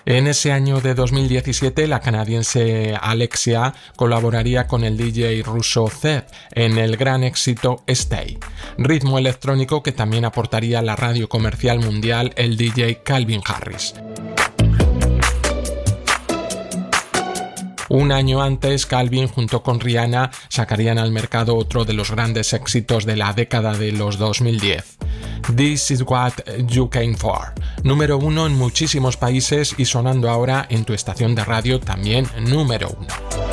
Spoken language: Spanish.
En ese año de 2017, la canadiense Alexia colaboraría con el DJ ruso Zed en el gran éxito Stay, ritmo electrónico que también aportaría a la radio comercial mundial el DJ Calvin Harris. Un año antes, Calvin junto con Rihanna sacarían al mercado otro de los grandes éxitos de la década de los 2010. This is what you came for. Número 1 en muchísimos países y sonando ahora en tu estación de radio también número 1.